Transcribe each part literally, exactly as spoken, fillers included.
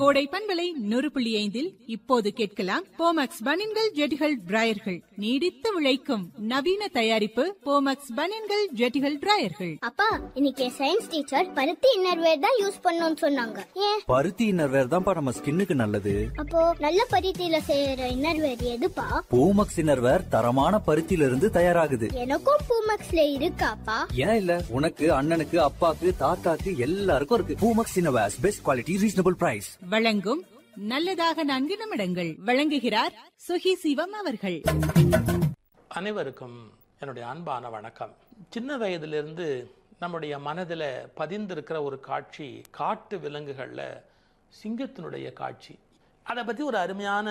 கோடை பண்பலை நூறு புள்ளி ஐந்தில் இப்போது கேட்கலாம் போமக்ஸ் பனியன்கள் ஜெட்டிகள் டிராயர்கள். நீடித்து உழைக்கும் நவீன தயாரிப்பு போமக்ஸ் பனியன்கள் ஜெட்டிகள் டிராயர்கள். அப்பா, இன்னைக்கு சயின்ஸ் டீச்சர் பருத்தி இன்னர்வேர் தான் யூஸ் பண்ணணும்னு சொன்னாங்க. ஏன்? பருத்தி இன்னர்வேர் தான்ப்பா நம்ம ஸ்கின்னுக்கு நல்லது. அப்போ நல்ல பருத்தியில செய்யற இன்னர்வேர் எதுப்பா? பூமக்ஸ் இன்னர்வேர் தரமான பருத்தியில இருந்து தயாராகுது. எனக்கும் பூமக்ஸ்ல இருக்காப்பா? ஏன் இல்ல, உனக்கு அண்ணனுக்கு அப்பாக்கு தாத்தாக்கு எல்லாருக்கும் இருக்கு. Poomex innerwear best quality reasonable price. வழங்கும் நல்லதாக நான்கு நிமிடங்கள். வழங்குகிறார் சுகி சிவம் அவர்கள். அனைவருக்கும் என்னுடைய அன்பான வணக்கம். சின்ன வயதிலிருந்து நம்முடைய மனதில் பதிந்திருக்கிற ஒரு காட்சி, காட்டு விலங்குகளில் சிங்கத்தினுடைய காட்சி. அதை பற்றி ஒரு அருமையான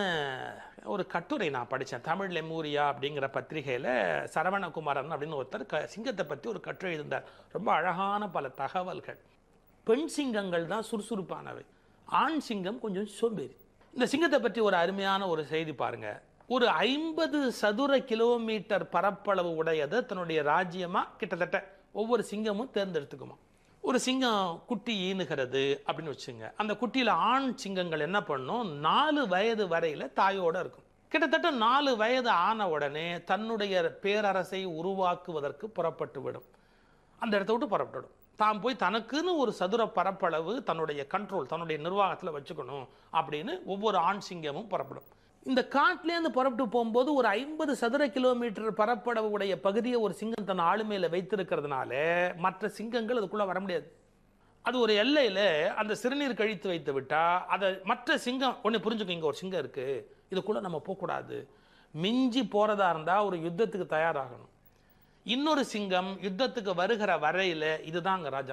ஒரு கட்டுரை நான் படித்தேன். தமிழ் லெமூரியா அப்படிங்கிற பத்திரிகையில் சரவணகுமாரன் அப்படின்னு ஒருத்தர் க சிங்கத்தை பற்றி ஒரு கட்டுரை எழுந்தார். ரொம்ப அழகான பல தகவல்கள். பெண் சிங்கங்கள் தான் சுறுசுறுப்பானவை, ஆண் சிங்கம் கொஞ்சம் சோம்பேறி. இந்த சிங்கத்தை பற்றி ஒரு அருமையான ஒரு செய்தி பாருங்க. ஒரு ஐம்பது சதுர கிலோமீட்டர் பரப்பளவு உடையதை தன்னுடைய ராஜ்யமா கிட்டத்தட்ட ஒவ்வொரு சிங்கமும் தேர்ந்தெடுத்துக்குமா. ஒரு சிங்கம் குட்டி ஈனுகிறது அப்படின்னு வச்சுங்க. அந்த குட்டியில ஆண் சிங்கங்கள் என்ன பண்ணும், நாலு வயது வரையில தாயோட இருக்கும். கிட்டத்தட்ட நாலு வயது ஆன உடனே தன்னுடைய பேரரசை உருவாக்குவதற்கு புறப்பட்டு விடும். அந்த இடத்த விட்டு புறப்பட்டுடும். தான் போய் தனக்குன்னு ஒரு சதுர பரப்பளவு தன்னுடைய கண்ட்ரோல், தன்னுடைய நிர்வாகத்தில் வச்சுக்கணும் அப்படின்னு ஒவ்வொரு ஆண் சிங்கமும் புறப்படும். இந்த காட்டிலேருந்து புறப்பட்டு போகும்போது ஒரு ஐம்பது சதுர கிலோமீட்டர் பரப்பளவு உடைய பகுதியை ஒரு சிங்கம் தன் ஆளுமையில வைத்திருக்கிறதுனால மற்ற சிங்கங்கள் அதுக்குள்ள வர முடியாது. அது ஒரு எல்லையில அந்த சிறுநீர் கழித்து வைத்து விட்டா அதை மற்ற சிங்கம் ஒன்று புரிஞ்சுக்கும், இங்க ஒரு சிங்கம் இருக்கு, இதுக்குள்ள நம்ம போகக்கூடாது. மிஞ்சி போறதா இருந்தா ஒரு யுத்தத்துக்கு தயாராகணும். இன்னொரு சிங்கம் யுத்தத்துக்கு வருகிற வரையில இதுதாங்க ராஜா.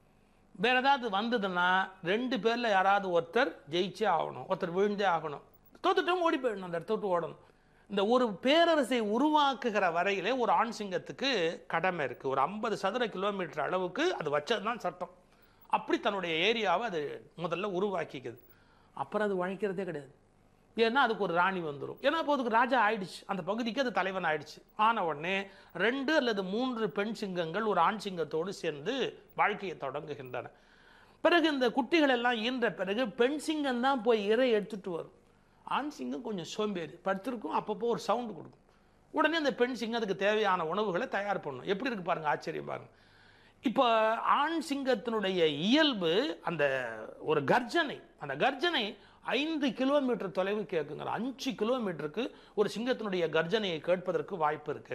வேற ஏதாவது வந்ததுன்னா ரெண்டு பேர்ல யாராவது ஒருத்தர் ஜெயிச்சே ஆகணும், ஒருத்தர் விழுந்தே ஆகணும். தோத்துட்டும் ஓடி போயிடணும், அந்த இடத்த விட்டு ஓடணும். இந்த ஒரு பேரரசை உருவாக்குகிற வரையிலே ஒரு ஆண் சிங்கத்துக்கு கடமை இருக்கு. ஒரு ஐம்பது சதுர கிலோமீட்டர் அளவுக்கு அது வச்சதுதான் சட்டம். அப்படி தன்னுடைய ஏரியாவை அது முதல்ல உருவாக்கிக்குது. அப்புறம் அது வழிக்கிறதே கிடையாது. ஏன்னா அதுக்கு ஒரு ராணி வந்துடும். ஏன்னா இப்போ அதுக்கு ராஜா ஆயிடுச்சு, அந்த பகுதிக்கு அது தலைவன் ஆயிடுச்சு. ஆன உடனே ரெண்டு அல்லது மூன்று பெண் சிங்கங்கள் ஒரு ஆண் சிங்கத்தோடு சேர்ந்து வாழ்க்கையை தொடங்குகின்றன. பிறகு இந்த குட்டிகள் எல்லாம் ஈன்ற பிறகு பெண் சிங்கம் தான் போய் இறை எடுத்துட்டு வரும். ஆண் சிங்கம் கொஞ்சம் சோம்பேறி படுத்திருக்கும், அப்பப்போ ஒரு சவுண்டு கொடுக்கும். உடனே அந்த பெண் சிங்கம் அதுக்கு தேவையான உணவுகளை தயார் பண்ணும். எப்படி இருக்கு பாருங்க, ஆச்சரியம் பாருங்க. இப்போ ஆண் சிங்கத்தினுடைய இயல்பு அந்த ஒரு கர்ஜனை, அந்த கர்ஜனை ஐந்து கிலோமீட்டர் தொலைவு கேட்குங்க. அஞ்சு கிலோமீட்டருக்கு ஒரு சிங்கத்தினுடைய கர்ஜனையை கேட்பதற்கு வாய்ப்பு இருக்கு.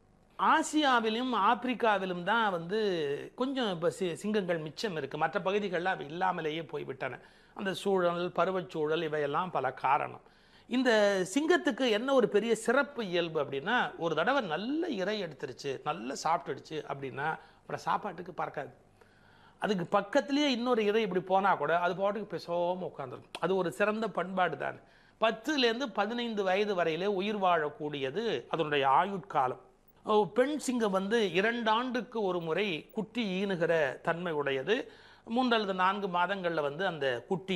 ஆசியாவிலும் ஆப்பிரிக்காவிலும் தான் வந்து கொஞ்சம் இப்போ சி சிங்கங்கள் மிச்சம் இருக்கு. மற்ற பகுதிகளில் அவை இல்லாமலேயே போய்விட்டன. அந்த சூழல், பருவச்சூழல், இவையெல்லாம் பல காரணம். இந்த சிங்கத்துக்கு என்ன ஒரு பெரிய சிறப்பு இயல்பு அப்படின்னா, ஒரு தடவை நல்ல இறை எடுத்துருச்சு, நல்லா சாப்பிட்டுடுச்சு அப்படின்னா அப்புறம் சாப்பாட்டுக்கு பறக்காது. அதுக்கு பக்கத்திலேயே இன்னொரு இறை இப்படி போனால் கூட அது பாட்டுக்கு பேசாமல் உட்காந்துருக்கும். அது ஒரு சிறந்த பண்பாடு தான். பத்துலேருந்து பதினைந்து வயது வரையிலே உயிர் வாழக்கூடியது அதனுடைய ஆயுட்காலம். பெண் சிங்கம் வந்து இரண்டு ஆண்டுக்கு ஒரு முறை குட்டி ஈனுகிற தன்மை உடையது. மூன்று அல்லது நான்கு மாதங்களில் வந்து அந்த குட்டி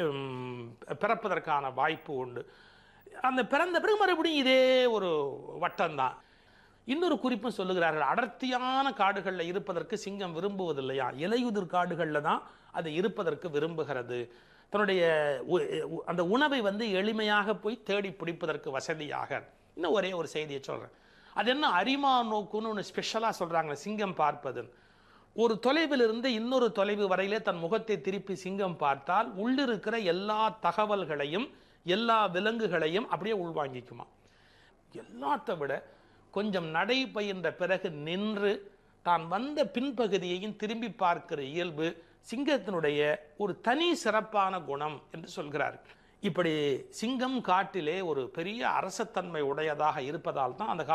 பிறப்பதற்கான வாய்ப்பு உண்டு. அந்த பிறந்த பிறகு மறுபடியும் இதே ஒரு வட்டம்தான். இன்னொரு குறிப்பும் சொல்லுகிறார்கள், அடர்த்தியான காடுகளில் இருப்பதற்கு சிங்கம் விரும்புவதில்லையா, இலையுதிர் காடுகளில் தான் அது இருப்பதற்கு விரும்புகிறது. தன்னுடைய அந்த உணவை வந்து எளிமையாக போய் தேடி பிடிப்பதற்கு வசதியாக. இன்னும் ஒரே ஒரு செய்தியை சொல்கிறேன். அது என்ன, அரிமா நோக்குன்னு ஒன்று ஸ்பெஷலாக சொல்கிறாங்க சிங்கம் பார்ப்பதுன்னு. ஒரு தொலைவில் இருந்து இன்னொரு தொலைவு வரையிலே தன் முகத்தை திருப்பி சிங்கம் பார்த்தால் உள்ளிருக்கிற எல்லா தகவல்களையும் எல்லா விலங்குகளையும் அப்படியே உள்வாங்கிக்குமா. எல்லாத்த விட கொஞ்சம் நடை பயின்ற பிறகு நின்று தான் வந்த பின்பகுதியையும் திரும்பி பார்க்கிற இயல்பு சிங்கத்தினுடைய ஒரு தனி சிறப்பான குணம் என்று சொல்கிறார். இப்படி சிங்கம் காட்டிலே ஒரு பெரிய அரசத்தன்மை உடையதாக இருப்பதால் தான் அந்த